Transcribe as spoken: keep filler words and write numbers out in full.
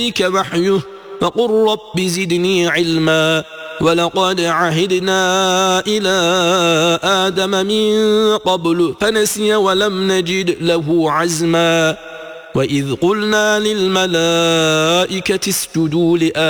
إليك وحيه فقل رب زدني علما ولقد عهدنا إلى آدم من قبل فنسي ولم نجد له عزما وإذ قلنا للملائكة اسجدوا لآدم